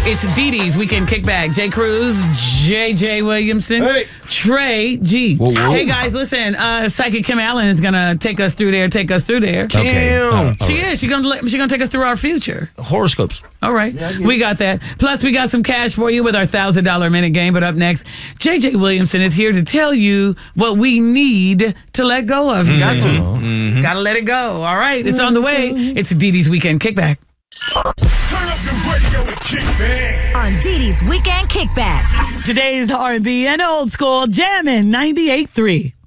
It's Dee Dee's Weekend Kickback. Jay Cruz, J.J. Williamson, Trey G. Whoa. Hey, guys, listen. Psychic Kim Allen is going to take us through there. Okay. She is. She's gonna take us through our future. Horoscopes. All right. We got that. Plus, we got some cash for you with our $1,000 minute game. But up next, J.J. Williamson is here to tell you what we need to let go of. You got to. Got to let it go. All right. It's on the way. It's Dee Dee's Weekend Kickback. Turn up the radio and kick back. On Dee Dee's Weekend Kickback. Today's R&B and old school jamming 98.3.